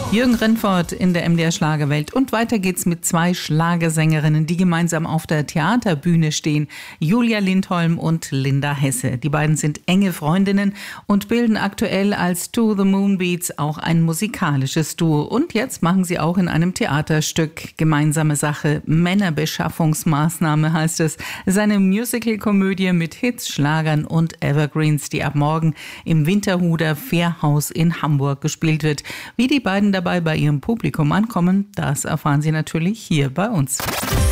Jürgen Rennfort in der MDR Schlagerwelt. Und weiter geht's mit 2 Schlagersängerinnen, die gemeinsam auf der Theaterbühne stehen. Julia Lindholm und Linda Hesse. Die beiden sind enge Freundinnen und bilden aktuell als To the Moonbeats auch ein musikalisches Duo. Und jetzt machen sie auch in einem Theaterstück gemeinsame Sache. Männerbeschaffungsmaßnahme heißt es. Es ist eine Musical-Komödie mit Hits, Schlagern und Evergreens, die ab morgen im Winterhuder Fährhaus in Hamburg gespielt wird. Wie die beiden dabei bei ihrem Publikum ankommen, das erfahren Sie natürlich hier bei uns.